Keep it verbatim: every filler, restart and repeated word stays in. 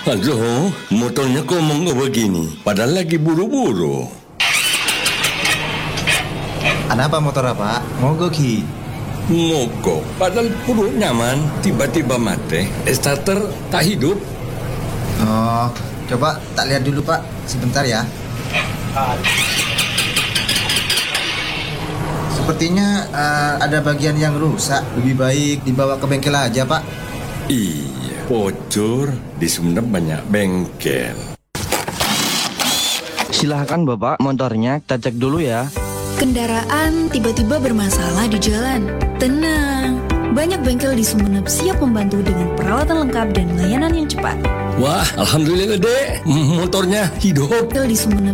Aduh, motornya kok mau begini? Padahal lagi buru-buru. Ada apa motor apa? Mogok Ki. Mogok, padahal perut nyaman, tiba-tiba mati. Starter tak hidup. Oh, coba tak lihat dulu Pak, sebentar ya. Sepertinya uh, ada bagian yang rusak. Lebih baik dibawa ke bengkel aja Pak. Iya, Pocur, di Sumenep banyak bengkel. Silahkan Bapak, motornya kita cek dulu ya. Kendaraan tiba-tiba bermasalah di jalan. Tenang, banyak bengkel di Sumenep siap membantu dengan perawatan lengkap dan layanan yang cepat. Wah, alhamdulillah dek, motornya hidup. Bengkel di Sumenep